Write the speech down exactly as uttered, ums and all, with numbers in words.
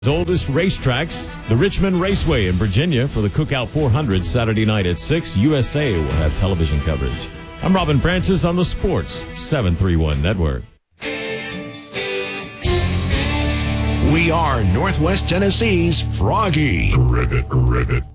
Oldest racetracks, the Richmond Raceway in Virginia for the Cookout four hundred Saturday night at six. U S A will have television coverage. I'm Robin Francis on the Sports seven thirty-one Network. We are Northwest Tennessee's Froggy. Ribbit, ribbit.